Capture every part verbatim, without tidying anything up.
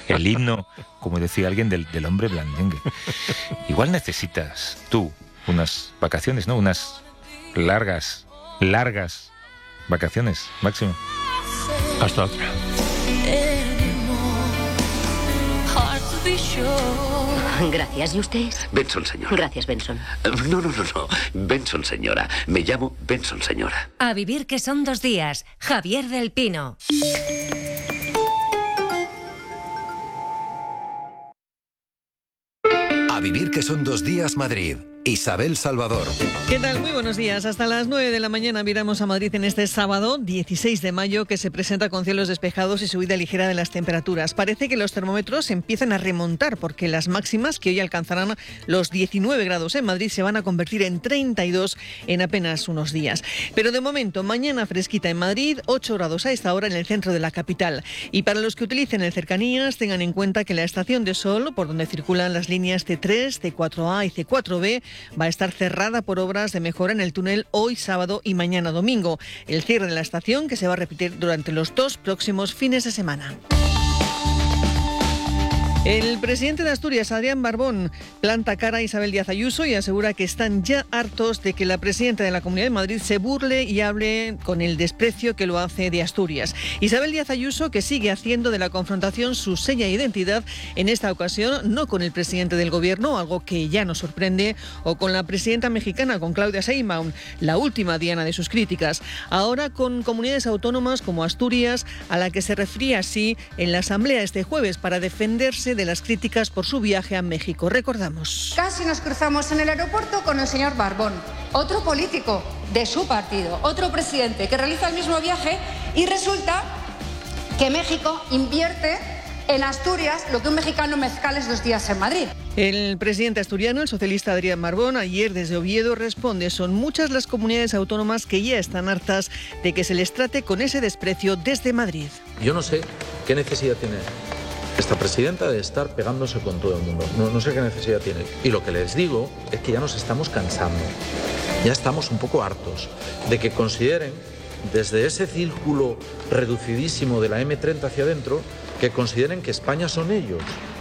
el himno, como decía alguien, del, del hombre blandengue. Igual necesitas tú unas vacaciones, ¿no? Unas largas, largas vacaciones, Máximo. Hasta otra. Gracias. ¿Y usted? Benson, señora. Gracias, Benson. No, no, no, no. Benson, señora. Me llamo Benson, señora. A vivir que son dos días. Javier del Pino. A vivir que son dos días, Madrid. Isabel Salvador. ¿Qué tal? Muy buenos días. Hasta las nueve de la mañana miramos a Madrid en este sábado, dieciséis de mayo, que se presenta con cielos despejados y subida ligera de las temperaturas. Parece que los termómetros empiezan a remontar porque las máximas, que hoy alcanzarán los diecinueve grados en Madrid, se van a convertir en treinta y dos en apenas unos días. Pero de momento, mañana fresquita en Madrid, ocho grados a esta hora en el centro de la capital. Y para los que utilicen el Cercanías, tengan en cuenta que la estación de Sol, por donde circulan las líneas C tres, C cuatro A y C cuatro B, va a estar cerrada por obras de mejora en el túnel hoy sábado y mañana domingo. El cierre de la estación que se va a repetir durante los dos próximos fines de semana. El presidente de Asturias, Adrián Barbón, planta cara a Isabel Díaz Ayuso y asegura que están ya hartos de que la presidenta de la Comunidad de Madrid se burle y hable con el desprecio que lo hace de Asturias. Isabel Díaz Ayuso, que sigue haciendo de la confrontación su seña de identidad, en esta ocasión no con el presidente del gobierno, algo que ya nos sorprende, o con la presidenta mexicana, con Claudia Sheinbaum, la última diana de sus críticas. Ahora con comunidades autónomas como Asturias, a la que se refería así en la asamblea este jueves para defenderse de las críticas por su viaje a México. Recordamos. Casi nos cruzamos en el aeropuerto con el señor Barbón, otro político de su partido, otro presidente que realiza el mismo viaje, y resulta que México invierte en Asturias lo que un mexicano mezcales dos días en Madrid. El presidente asturiano, el socialista Adrián Barbón, ayer desde Oviedo responde: son muchas las comunidades autónomas que ya están hartas de que se les trate con ese desprecio desde Madrid. Yo no sé qué necesidad tiene esta presidenta de estar pegándose con todo el mundo. No, no sé qué necesidad tiene. Y lo que les digo es que ya nos estamos cansando. Ya estamos un poco hartos de que consideren, desde ese círculo reducidísimo de la eme treinta hacia adentro, que consideren que España son ellos.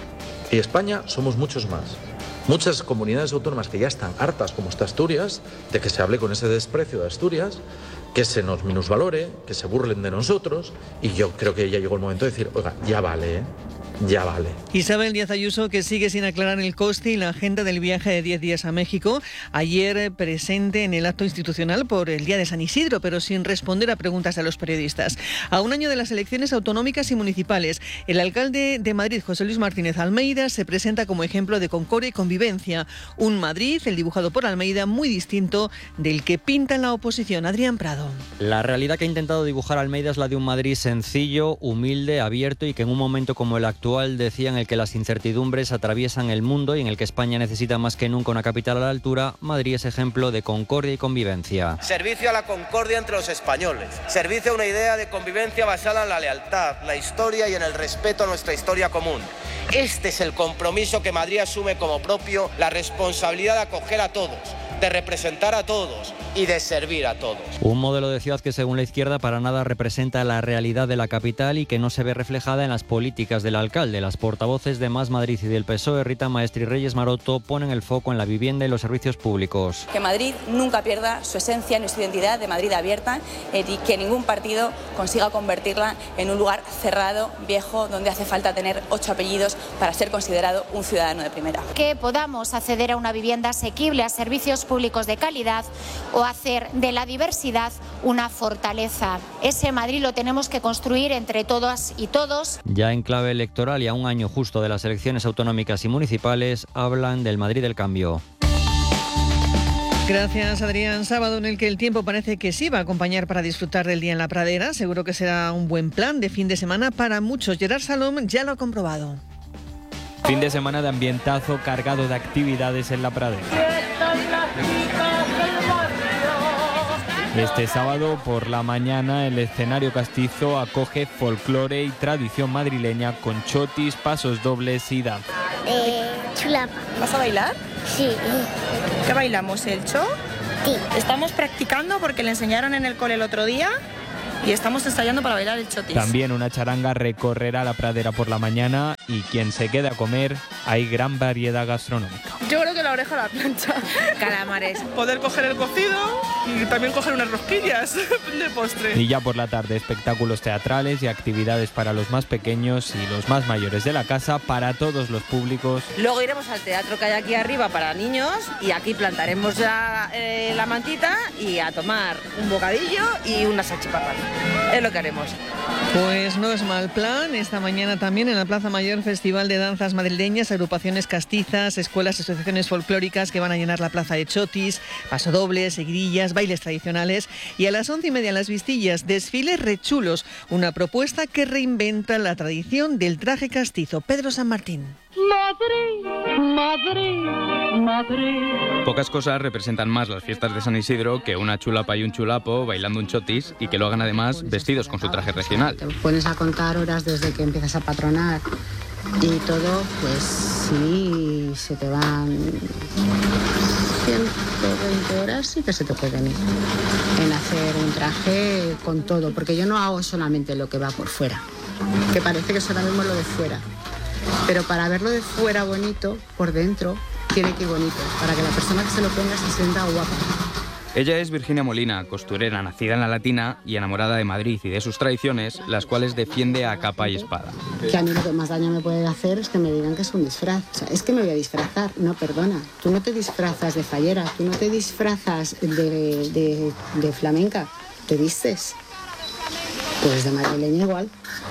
Y España somos muchos más. Muchas comunidades autónomas que ya están hartas, como está Asturias, de que se hable con ese desprecio de Asturias, que se nos minusvalore, que se burlen de nosotros, y yo creo que ya llegó el momento de decir, oiga, ya vale, ¿eh? Ya vale. Isabel Díaz Ayuso, que sigue sin aclarar el coste y la agenda del viaje de diez días a México, ayer presente en el acto institucional por el Día de San Isidro, pero sin responder a preguntas a los periodistas. A un año de las elecciones autonómicas y municipales, el alcalde de Madrid, José Luis Martínez Almeida, se presenta como ejemplo de concordia y convivencia. Un Madrid, el dibujado por Almeida, muy distinto del que pinta en la oposición. Adrián Prado. La realidad que ha intentado dibujar Almeida es la de un Madrid sencillo, humilde, abierto y que en un momento como el actual decía, en el que las incertidumbres atraviesan el mundo y en el que España necesita más que nunca una capital a la altura, Madrid es ejemplo de concordia y convivencia. Servicio a la concordia entre los españoles, servicio a una idea de convivencia basada en la lealtad, la historia y en el respeto a nuestra historia común. Este es el compromiso que Madrid asume como propio, la responsabilidad de acoger a todos, de representar a todos y de servir a todos. Un modelo de ciudad que según la izquierda para nada representa la realidad de la capital y que no se ve reflejada en las políticas del alcalde. Las portavoces de Más Madrid y del P S O E, Rita Maestre y Reyes Maroto, ponen el foco en la vivienda y los servicios públicos. Que Madrid nunca pierda su esencia ni su identidad de Madrid abierta y que ningún partido consiga convertirla en un lugar cerrado, viejo, donde hace falta tener ocho apellidos para ser considerado un ciudadano de primera. Que podamos acceder a una vivienda asequible, a servicios públicos de calidad o hacer de la diversidad una fortaleza. Ese Madrid lo tenemos que construir entre todas y todos. Ya en clave electoral y a un año justo de las elecciones autonómicas y municipales, hablan del Madrid del cambio. Gracias, Adrián. Sábado en el que el tiempo parece que sí va a acompañar para disfrutar del día en la pradera. Seguro que será un buen plan de fin de semana para muchos. Gerard Salom ya lo ha comprobado. Fin de semana de ambientazo cargado de actividades en la pradera. Este sábado por la mañana el escenario castizo acoge folclore y tradición madrileña con chotis, pasos dobles y danza. Eh, chulapa. ¿Vas a bailar? Sí. ¿Qué bailamos? ¿El cho? Sí. Estamos practicando porque le enseñaron en el cole el otro día y estamos ensayando para bailar el chotis. También una charanga recorrerá la pradera por la mañana y quien se quede a comer, hay gran variedad gastronómica. Yo creo que la oreja a la plancha. Calamares. Poder coger el cocido y también coger unas rosquillas de postre. Y ya por la tarde, espectáculos teatrales y actividades para los más pequeños y los más mayores de la casa, para todos los públicos. Luego iremos al teatro que hay aquí arriba para niños y aquí plantaremos ya eh, la mantita y a tomar un bocadillo y unas salchipapas. Es lo que haremos. Pues no es mal plan. Esta mañana también en la Plaza Mayor, Festival de Danzas Madrileñas, agrupaciones castizas, escuelas, asociaciones folclóricas que van a llenar la plaza de chotis, pasodobles, seguidillas, bailes tradicionales y a las once y media las Vistillas, desfiles rechulos, una propuesta que reinventa la tradición del traje castizo. Pedro San Martín. Madrid, Madrid, Madrid. Pocas cosas representan más las fiestas de San Isidro que una chulapa y un chulapo bailando un chotis y que lo hagan además vestidos con su traje regional. Te pones a contar horas desde que empiezas a patronar y todo, pues sí, se te van ciento veinte horas, sí que se te pueden ir en hacer un traje con todo, porque yo no hago solamente lo que va por fuera, que parece que solo vemos lo de fuera. Pero para verlo de fuera bonito, por dentro, tiene que ir bonito, para que la persona que se lo ponga se sienta guapa. Ella es Virginia Molina, costurera nacida en La Latina y enamorada de Madrid y de sus tradiciones, las cuales defiende a capa y espada. Que a mí lo que más daño me puede hacer es que me digan que es un disfraz. O sea, es que me voy a disfrazar. No, perdona. Tú no te disfrazas de fallera, tú no te disfrazas de, de, de flamenca. Te vistes. Pues de madrileña igual.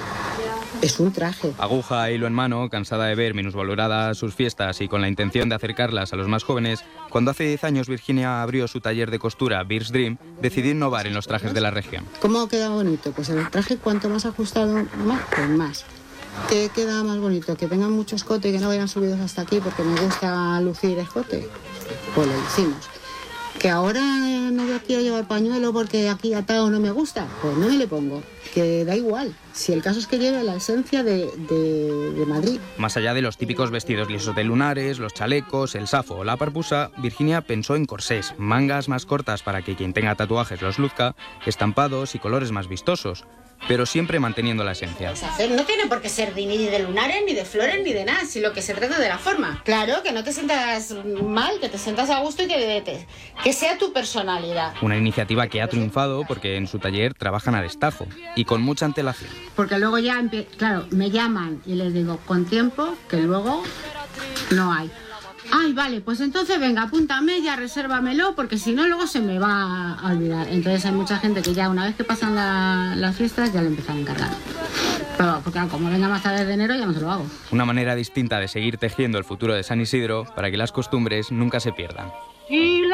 Es un traje. Aguja e hilo en mano, cansada de ver minusvaloradas sus fiestas y con la intención de acercarlas a los más jóvenes, cuando hace diez años Virginia abrió su taller de costura Bir's Dream, decidió innovar en los trajes de la región. ¿Cómo queda bonito? Pues el traje cuanto más ajustado, más, pues más. ¿Qué queda más bonito? Que tengan mucho escote y que no vayan subidos hasta aquí porque me gusta lucir escote. Pues lo hicimos. Que ahora no quiero llevar pañuelo porque aquí atado no me gusta, pues no me le pongo, que da igual, si el caso es que lleve la esencia de, de, de Madrid. Más allá de los típicos vestidos lisos de lunares, los chalecos, el safo o la parpusa, Virginia pensó en corsés, mangas más cortas para que quien tenga tatuajes los luzca, estampados y colores más vistosos, pero siempre manteniendo la esencia. No tiene por qué ser ni de lunares, ni de flores, ni de nada, si lo que se trata de la forma. Claro, que no te sientas mal, que te sientas a gusto y que, te, que sea tu personalidad. Una iniciativa que ha triunfado porque en su taller trabajan a destajo y con mucha antelación. Porque luego ya, claro, me llaman y les digo con tiempo que luego no hay. Ay, vale, pues entonces venga, apúntame, ya resérvamelo, porque si no luego se me va a olvidar. Entonces hay mucha gente que ya una vez que pasan la, las fiestas ya le empiezan a encargar. Pero porque como venga más tarde de enero ya no se lo hago. Una manera distinta de seguir tejiendo el futuro de San Isidro para que las costumbres nunca se pierdan.